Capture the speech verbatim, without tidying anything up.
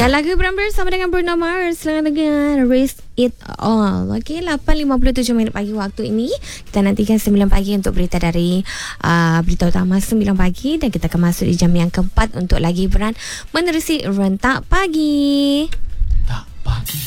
Dan lagu Hiburan bersama dengan Bruno Mars dengan Risk It All. Okey, lapan lima puluh tujuh minit pagi waktu ini. Kita nantikan sembilan pagi untuk berita dari uh, berita utama sembilan pagi. Dan kita akan masuk di jam yang keempat untuk lagi hiburan menerusi Rentak Pagi. Tak pagi.